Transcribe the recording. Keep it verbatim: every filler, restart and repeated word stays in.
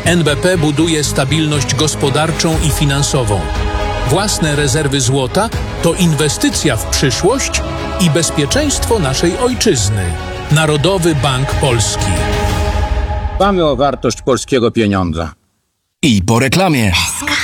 N B P buduje stabilność gospodarczą i finansową. Własne rezerwy złota to inwestycja w przyszłość i bezpieczeństwo naszej ojczyzny. Narodowy Bank Polski. Dbamy o wartość polskiego pieniądza. I po reklamie.